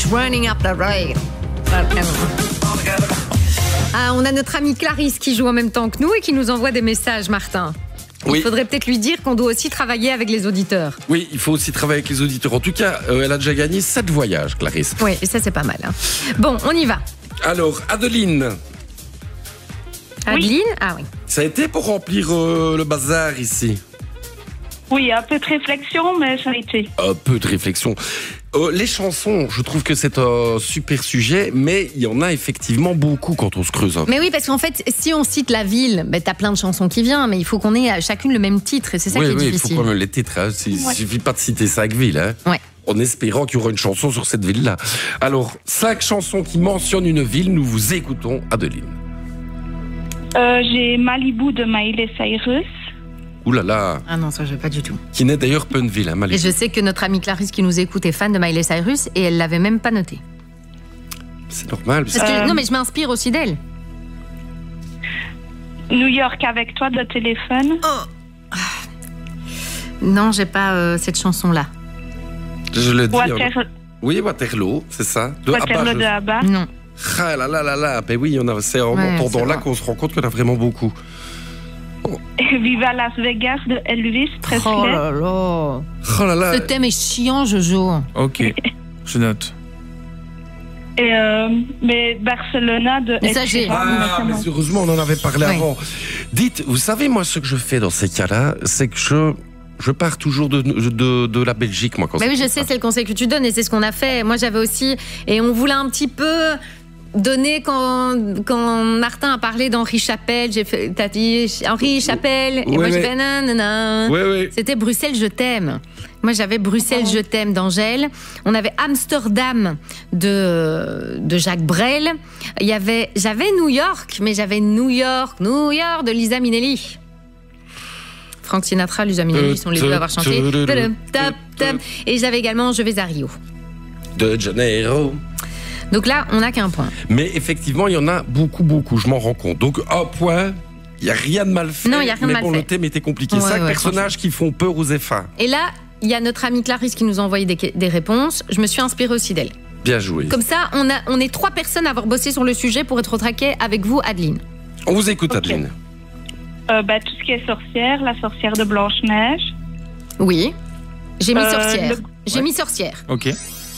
Running Up the Rail. Ah, on a notre amie Clarisse qui joue en même temps que nous et qui nous envoie des messages, Martin. Oui. Il faudrait peut-être lui dire qu'on doit aussi travailler avec les auditeurs. Oui, il faut aussi travailler avec les auditeurs. En tout cas, elle a déjà gagné 7 voyages, Clarisse. Oui, et ça c'est pas mal. Hein. Bon, on y va. Alors, Adeline. Adeline ? Ah oui. Ça a été pour remplir le bazar ici? Oui, un peu de réflexion, mais ça a été. Un peu de réflexion. Les chansons, je trouve que c'est un super sujet, mais il y en a effectivement beaucoup quand on se creuse. Mais oui, parce qu'en fait, si on cite la ville, t'as plein de chansons qui viennent, mais il faut qu'on ait chacune le même titre, et c'est ça qui est difficile. Oui, il faut quand même les titres. Hein. Il suffit pas de citer 5 villes. Hein. Ouais. En espérant qu'il y aura une chanson sur cette ville-là. Alors, 5 chansons qui mentionnent une ville, nous vous écoutons, Adeline. J'ai Malibu de Miley Cyrus. Ouh là là. Ah non, ça je pas du tout. Qui n'est d'ailleurs pas une ville, hein, Malibu. Et je sais que notre amie Clarisse qui nous écoute est fan de Miley Cyrus et elle l'avait même pas noté. C'est normal. Parce que, non, mais je m'inspire aussi d'elle. New York avec toi de téléphone. Oh. Non, j'ai pas cette chanson-là. Je le dis. Oui, Waterloo, c'est ça. Waterloo de Abba. Non. Ah là là là là. Ben oui, c'est en entendant là qu'on se rend compte qu'on a vraiment beaucoup. Viva Las Vegas de Elvis Presley. Oh là là. Oh là là. Ce thème est chiant, Jojo. Ok, je note. Et mais Barcelona de Mais ça, Ed j'ai- Sheeran. Ah, mais heureusement, on en avait parlé Oui. avant. Dites, vous savez, moi, ce que je fais dans ces cas-là, c'est que je pars toujours de la Belgique, moi, quand Bah c'est oui, je comme sais, ça. c'est le conseil que tu donnes et c'est ce qu'on a fait. Moi, j'avais aussi... Et on voulait un petit peu donner quand Martin a parlé d'Henri Chapelle. T'as dit Henri Chapelle. Et Ouais, moi, j'ai ouais. fait nanana. Oui. C'était Bruxelles, je t'aime. Moi, j'avais Bruxelles, je t'aime d'Angèle. On avait Amsterdam de Jacques Brel. J'avais New York, mais j'avais New York de Lisa Minnelli. Frank Sinatra, Lisa Minnelli sont les deux à avoir chanté. Et j'avais également Je vais à Rio. De Janeiro. Donc là, on n'a qu'un point. Mais effectivement, il y en a beaucoup, je m'en rends compte. Donc, un point, il n'y a rien de mal fait. Non, il y a rien de mais mal bon, fait. le thème était compliqué. Ouais, 5 ouais, personnages qui font peur aux effets. Et là, il y a notre amie Clarisse qui nous a envoyé des réponses. Je me suis inspirée aussi d'elle. Bien joué. Comme ça, on est 3 personnes à avoir bossé sur le sujet pour être au taquet avec vous, Adeline. On vous écoute, Ok. Adeline. Tout ce qui est sorcière, la sorcière de Blanche-Neige. Oui. J'ai mis sorcière. le- J'ai mis sorcière. Ok.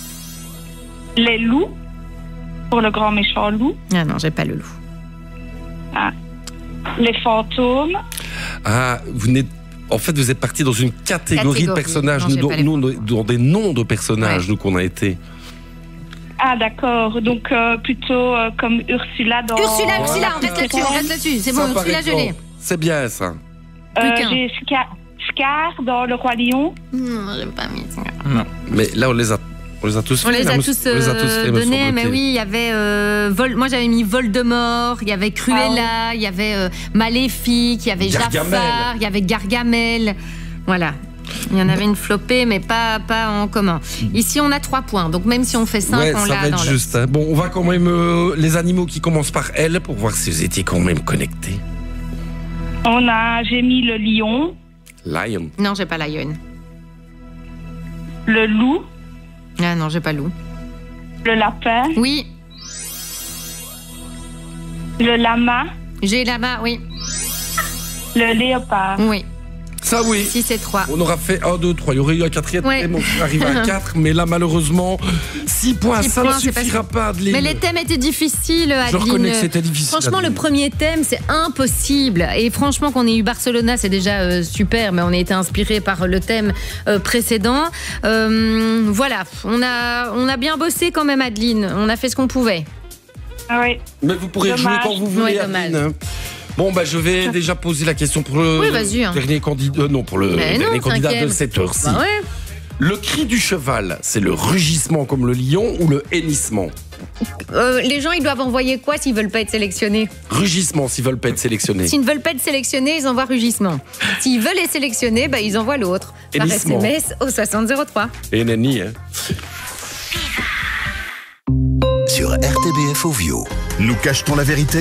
Les loups, pour le grand méchant loup. Ah non, j'ai pas le loup. Les fantômes. Ah, vous êtes parti dans une catégorie de personnages, Non, j'ai pas les nous, dans des noms de personnages, Ouais. nous, qu'on a été. Ah, d'accord. Donc, plutôt comme Ursula dans... Ursula, on Voilà. reste là-dessus. C'est Ça, bon, par Ursula, je l'ai. exemple. C'est bien, ça. Plus qu'un. J'ai Scar dans Le Roi Lion. Non, j'ai pas mis. Mais là, on les a tous On fait. les a là, tous on les a tous fait, me donnés, mais semble-t-il. oui, il y avait moi j'avais mis Voldemort, il y avait Cruella, il y avait Maléfique, il y avait Gargamel. Jafar, il y avait Gargamel. Voilà. Il y en avait une flopée, mais pas en commun. Ici, on a 3 points, donc même si on fait 5, Ouais, on ça l'a va être dans le... juste. Hein. Bon, on va quand même les animaux qui commencent par L pour voir si vous étiez quand même connectés. J'ai mis le lion, Lion. Non, j'ai pas Lion. le loup, Ah non, j'ai pas loup. le lapin, Oui, le lama, j'ai là-bas, oui. le léopard. Oui, Ça, oui. 6 et 3. On aura fait 1, 2, 3. Il y aurait eu un 4e, Ouais. on arrive à 4, mais là, malheureusement, 6 points, 6 ça points, ne c'est suffira pas, Adeline. Mais les thèmes étaient difficiles, Adeline. Je reconnais que c'était difficile. Franchement, le Adeline. premier thème, c'est impossible. Et franchement, qu'on ait eu Barcelona, c'est déjà super, mais on a été inspiré par le thème précédent. Voilà, on a bien bossé quand même, Adeline. On a fait ce qu'on pouvait. Ah oui. Mais vous pourrez Dommage. jouer quand vous voulez, Ouais, dommage. Adeline. Bon, je vais déjà poser la question pour le Oui, vas-y, hein. dernier candidat. Non, pour le Mais dernier non, candidat 5e. de cette heure-ci. Bah ouais. Le cri du cheval, c'est le rugissement comme le lion ou le hennissement? Les gens, ils doivent envoyer quoi s'ils veulent pas être sélectionnés? Rugissement s'ils veulent pas être sélectionnés. S'ils ne veulent pas être sélectionnés, ils envoient rugissement. S'ils veulent être sélectionnés, ils envoient l'autre. Par Hennissement. SMS au 6003. Et nenni, hein. Sur RTBF Ovio. Nous cachetons la vérité